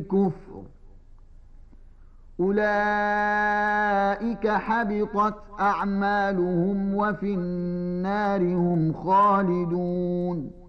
بالكفر أولئك حبطت أعمالهم وفي النار هم خالدون